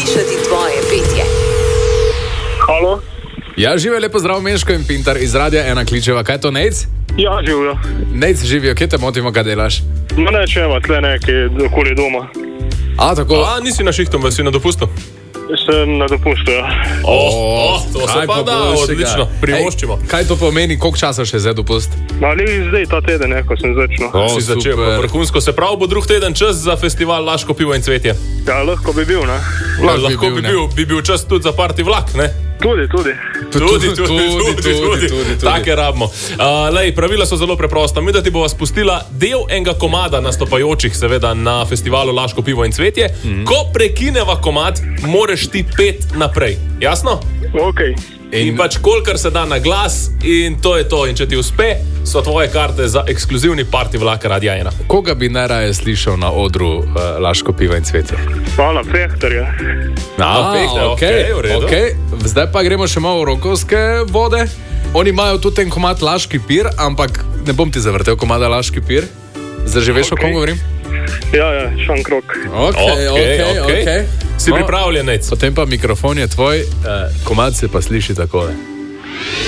slišati tvoje petje. Halo? Ja, živijo, lepo zdrav, Meško in Pintar iz Radia 1 kličeva. Kaj je to, Nejc? Ja, živijo. Nejc živijo, kje te motimo, kaj delaš? No ne, če ima tle nekaj okoli doma. A, tako? Nisi na šihtom, si na dopustu? Sem na dopustu, ja. To se pa da, odlično, privoščimo. Kaj to pomeni, koliko časa še zdaj dopust? Ali zdaj ta teden, ko sem začel. Si začel, vrhunsko, se pravi, bo drug teden čas za festival Laško pivo in cvetje. Ja, lahko bi bil, ne? Lahko bi bil čas tudi za party vlak, ne? Tudi. Take rabimo. Lej, pravila so zelo preprosta. Mi da ti bova spustila del enega komada nastopajočih, seveda, na festivalu Laško pivo in cvetje. Ko prekineva komad, moreš ti pet naprej. Jasno? Ok. In pač kolikor se da na glas in to je to. In če ti uspe, so tvoje karte za ekskluzivni party vlak Radia 1. Koga bi najraje slišal na odru Laško pivo in cvetje? Hvala, Fehterja. Okay. Zdaj pa gremo še malo v rokovske vode. Oni imajo tudi ten komad Laški pir, ampak ne bom ti zavrtel komada Laški pir. Zdaj že veš, o kom govorim? Ja, Šan Krok. Ok. Si pripravljen, Nejc? Potem pa mikrofon je tvoj, komad se pa sliši takole.